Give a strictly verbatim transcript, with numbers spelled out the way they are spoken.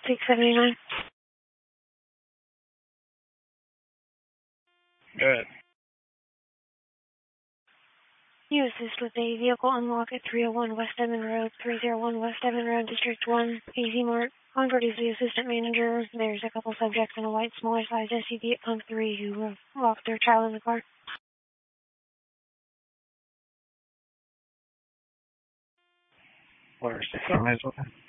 six seventy-nine. Good. You assist with a vehicle unlock at three oh one West Edmond Road, three oh one West Edmond Road, District one, A Z Mart. Concord is the assistant manager. There's a couple subjects in a white, smaller size S U V at pump three who uh, locked their child in the car. What are six eyes open?